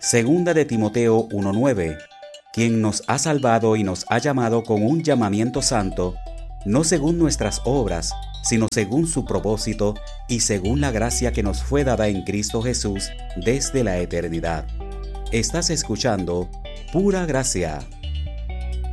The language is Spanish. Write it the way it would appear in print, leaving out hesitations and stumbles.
Segunda de Timoteo 1:9, quien nos ha salvado y nos ha llamado con un llamamiento santo, no según nuestras obras, sino según su propósito y según la gracia que nos fue dada en Cristo Jesús desde la eternidad. Estás escuchando Pura Gracia.